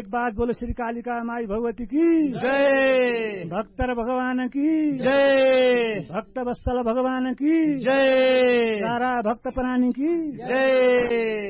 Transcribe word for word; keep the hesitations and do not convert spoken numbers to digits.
एक बात बोलो, श्री कालिका माई भगवती की जय, भक्तर भगवान की जय, भक्त वत्सल भगवान की जय, सारा भक्त प्राणी की जय।